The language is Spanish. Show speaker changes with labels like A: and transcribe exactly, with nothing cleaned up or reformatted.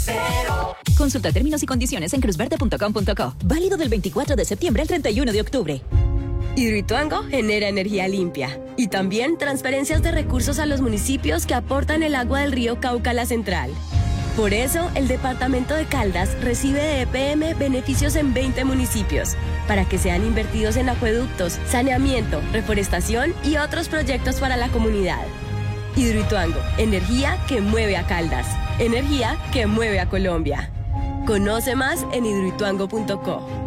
A: cero.
B: Consulta términos y condiciones en cruzverde punto com punto co. Válido del veinticuatro de septiembre al treinta y uno de octubre.
C: Hidroituango genera energía limpia y también transferencias de recursos a los municipios que aportan el agua del río Cauca a la central. Por eso, el departamento de Caldas recibe de E P M beneficios en veinte municipios, para que sean invertidos en acueductos, saneamiento, reforestación y otros proyectos para la comunidad. Hidroituango, energía que mueve a Caldas, energía que mueve a Colombia. Conoce más en hidroituango punto co.